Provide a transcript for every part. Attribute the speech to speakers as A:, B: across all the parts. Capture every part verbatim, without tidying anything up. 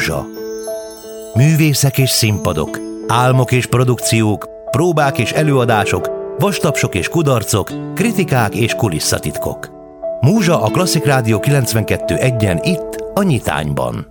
A: Múzsa. Művészek és színpadok, álmok és produkciók, próbák és előadások, vastapsok és kudarcok, kritikák és kulisszatitkok. Múzsa a Klasszik Rádió kilencvenkettő egyen itt a Nyitányban.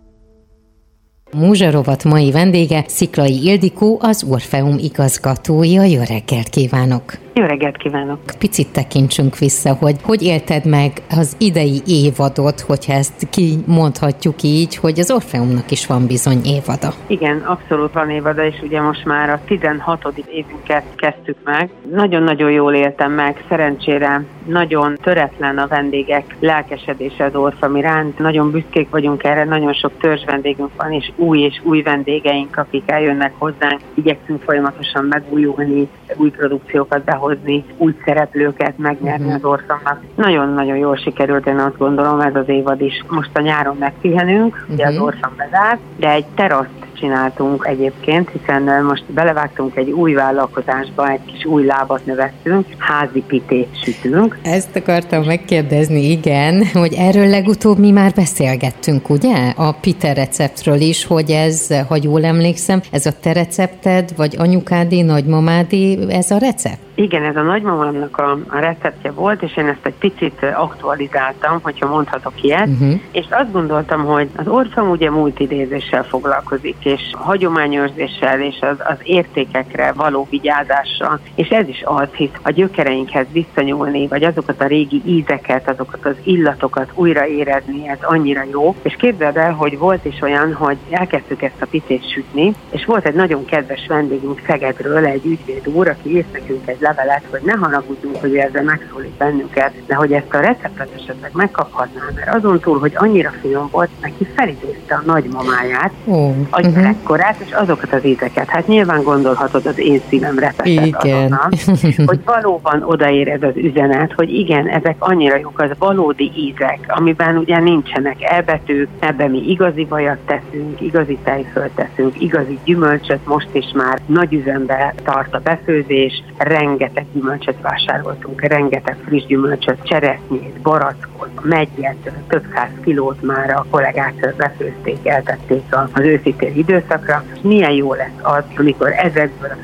B: Múzsa rovat mai vendége Sziklay Ildikó, az Orfeum igazgatója. Jó reggelt kívánok!
C: Jó reggelt kívánok!
B: Picit tekintsünk vissza, hogy hogy élted meg az idei évadot, hogyha ezt kimondhatjuk így, hogy az Orfeumnak is van bizony évada.
C: Igen, abszolút van évada, és ugye most már a tizenhatodik évünket kezdtük meg. Nagyon-nagyon jól éltem meg, szerencsére nagyon töretlen a vendégek lelkesedése az Orfeum iránt. Nagyon büszkék vagyunk erre, nagyon sok törzs vendégünk van, és új és új vendégeink, akik eljönnek hozzánk. Igyekszünk folyamatosan megújulni, új produkciókat behozni, új szereplőket megnyerni uh-huh. az Orfeumnak. Nagyon-nagyon jól sikerült, én azt gondolom, ez az évad is. Most a nyáron megpihenünk, uh-huh. ugye az Orfeum bezárt, de egy teraszt csináltunk egyébként, hiszen most belevágtunk egy új vállalkozásba, egy kis új lábat növesztünk, házi pitét sütünk.
B: Ezt akartam megkérdezni, igen, hogy erről legutóbb mi már beszélgettünk, ugye? A pite receptről is, hogy ez, ha jól emlékszem, ez a te recepted, vagy anyukádi, nagymamádi, ez a recept?
C: Igen, ez a nagymamámnak a, a receptje volt, és én ezt egy picit aktualizáltam, hogyha mondhatok ilyet, uh-huh. és azt gondoltam, hogy az Orfeum ugye multidézéssel foglalkozik, és hagyományőrzéssel, és az, az értékekre való vigyázással, és ez is az, hisz a gyökereinkhez visszanyúlni, vagy azokat a régi ízeket, azokat az illatokat újra érezni, ez annyira jó. És képzeld el, hogy volt is olyan, hogy elkezdtük ezt a pitét sütni, és volt egy nagyon kedves vendégünk Szegedről, egy ügyvéd úr, aki írt nekünk egy levelet, hogy ne haragudjunk, hogy ezzel megszólít bennünket, de hogy ezt a receptet esetleg megkaphatná, mert azon túl, hogy annyira finom volt, neki felidézte a nagymamáját, oh, a gyerekkorát, uh-huh. és azokat az ízeket. Hát nyilván gondolhatod az én szívem repeszett azonnal, hogy valóban odaér ez az üzenet, hogy igen, ezek annyira jók, az valódi ízek, amiben ugye nincsenek elbetűk, ebben mi igazi vajat teszünk, igazi tejfölt teszünk, igazi gyümölcsöt, most is már nagy üzembe tart a befőzés, rengeteg gyümölcsöt vásároltunk, rengeteg friss gyümölcsöt, cseresznyét, barackot, meggyet, több száz kilót már a kollégák befőzték, eltették az őszi-téli időszakra. Milyen jó lesz az, amikor ezekből a